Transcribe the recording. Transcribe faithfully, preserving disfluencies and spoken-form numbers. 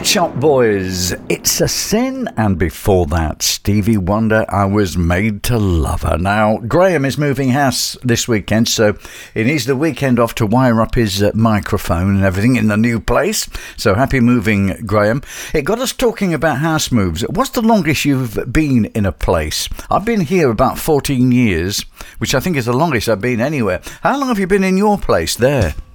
Shop Boys, It's a Sin, and before that, Stevie Wonder, I Was Made to Love Her. Now, Graham is moving house this weekend, so he needs the weekend off to wire up his uh, microphone and everything in the new place. So happy moving, Graham. It got us talking about house moves. What's the longest you've been in a place? I've been here about fourteen years, which I think is the longest I've been anywhere. How long have you been in your place there?